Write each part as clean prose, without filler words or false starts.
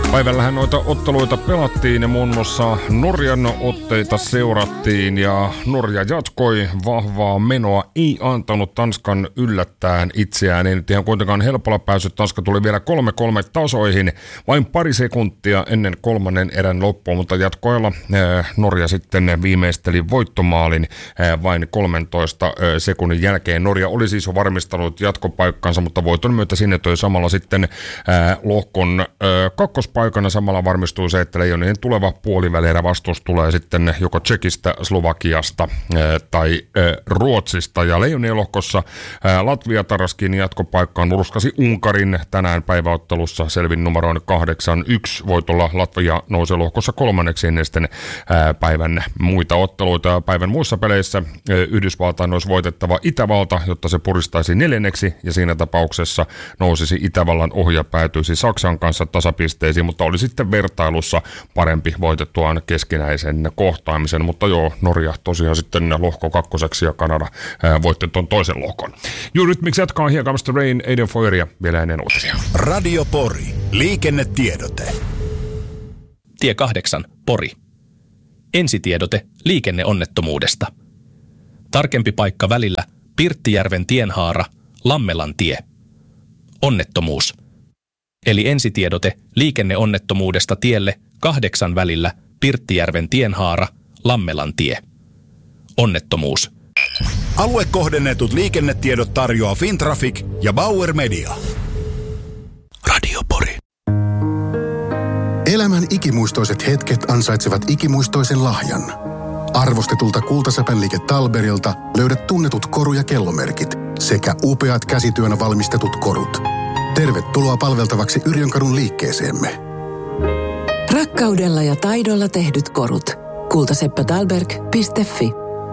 Päivällähän noita otteluita pelattiin ja muun muassa Norjan otteita seurattiin ja Norja jatkoi vahvaa menoa, ei antanut Tanskan yllättää itseään. Ei nyt ihan kuitenkaan helpolla päässyt. Tanska tuli vielä 3-3 tasoihin vain pari sekuntia ennen kolmannen erän loppua, mutta jatkoilla Norja sitten viimeisteli voittomaalin vain 13 sekunnin jälkeen. Norja oli siis jo varmistanut jatkopaikkansa, mutta voiton myötä sinne toi samalla sitten lohkon kakkospaikana. Samalla varmistuu se, että Leijonien tuleva puolivälierä vastus tulee sitten joko Tšekistä, Slovakiasta tai Ruotsista. Ja Leijonien lohkossa Latvia taraskin jatkopaikkaan urskasi Unkarin tänään päiväottelussa selvin numeroin 8-1. Voitolla Latvia nousee lohkossa kolmanneksi ennen sitten päivän muita otteluita. Päivän muissa peleissä Yhdysvaltain olisi voitettava Itävalta, jotta se puristaisi neljänneksi ja siinä tapauksessa nousisi Itävallan ohi ja päätyisi Saksan kanssa tasapisteisiin, mutta oli sitten vertailussa parempi voitettuaan keskinäisen kohtaamisen, mutta joo, Norja tosiaan sitten lohko kakkoseksi ja Kanada voitti tuon toisen lohkon. Juuri nyt miksi jatkaa Here Comes the Rain, Aiden Foyeria vielä ennen uutisia. Radio Pori, liikennetiedote. Tie 8, Pori. Ensitiedote liikenneonnettomuudesta. Tarkempi paikka välillä Pirttijärven tienhaara, Lammelan tie. Onnettomuus. Eli ensitiedote liikenneonnettomuudesta tielle 8 välillä Pirttijärven tienhaara, Lammelan tie. Onnettomuus. Aluekohdennetut liikennetiedot tarjoaa Fintraffic ja Bauer Media. Radio Pori. Elämän ikimuistoiset hetket ansaitsevat ikimuistoisen lahjan. Arvostetulta Kultasäpänliike Talberilta löydät tunnetut koru- ja kellomerkit sekä upeat käsityönä valmistetut korut. Tervetuloa palveltavaksi Yrjönkadun liikkeeseemme. Rakkaudella ja taidolla tehdyt korut. kultaseppätalberg.fi.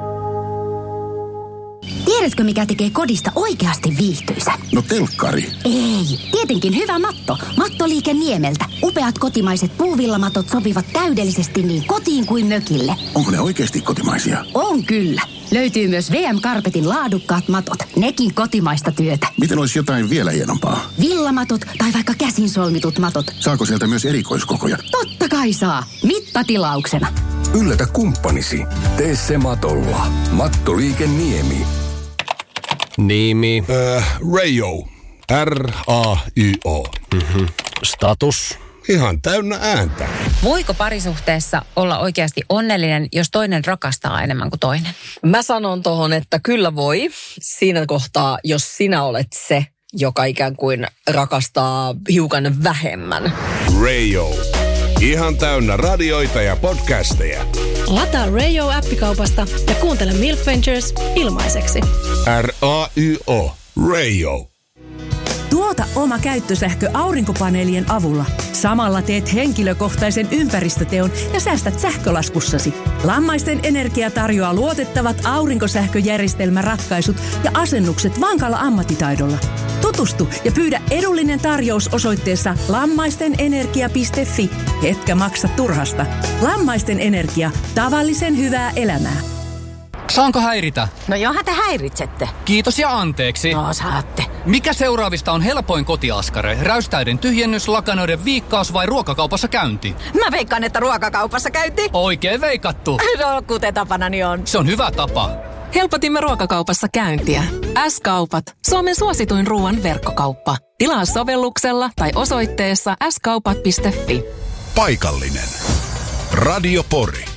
Tiedätkö, mikä tekee kodista oikeasti viihtyisä? No telkkari. Ei, tietenkin hyvä matto. Mattoliike Niemeltä. Upeat kotimaiset puuvillamatot sopivat täydellisesti niin kotiin kuin mökille. Onko ne oikeasti kotimaisia? On kyllä. Löytyy myös VM-karpetin laadukkaat matot. Nekin kotimaista työtä. Miten olisi jotain vielä hienompaa? Villamatot tai vaikka käsin solmitut matot. Saako sieltä myös erikoiskokoja? Totta kai saa. Mittatilauksena. Yllätä kumppanisi. Tee se matolla. Mattoliike Niemi. Nimi. Rayo. R-A-Y-O. Status. Ihan täynnä ääntä. Voiko parisuhteessa olla oikeasti onnellinen, jos toinen rakastaa enemmän kuin toinen? Mä sanon tohon, että kyllä voi. Siinä kohtaa, jos sinä olet se, joka ikään kuin rakastaa hiukan vähemmän. Rayo. Ihan täynnä radioita ja podcasteja. Lataa Rayo-appikaupasta ja kuuntele Milk Ventures ilmaiseksi. R-A-Y-O. Rayo. Tuota oma käyttösähkö aurinkopaneelien avulla. Samalla teet henkilökohtaisen ympäristöteon ja säästät sähkölaskussasi. Lammaisten Energia tarjoaa luotettavat aurinkosähköjärjestelmäratkaisut ja asennukset vankalla ammattitaidolla. Tutustu ja pyydä edullinen tarjous osoitteessa lammaistenenergia.fi. Etkä maksa turhasta. Lammaisten Energia. Tavallisen hyvää elämää. Saanko häiritä? No johan te häiritsette. Kiitos ja anteeksi. No saatte. Mikä seuraavista on helpoin kotiaskare? Räystäiden tyhjennys, lakanoiden viikkaus vai ruokakaupassa käynti? Mä veikkaan, että ruokakaupassa käynti. Oikein veikattu. No kuten tapanani on. Se on hyvä tapa. Helpotimme ruokakaupassa käyntiä. S-kaupat. Suomen suosituin ruoan verkkokauppa. Tilaa sovelluksella tai osoitteessa skaupat.fi. Paikallinen. Radio Pori.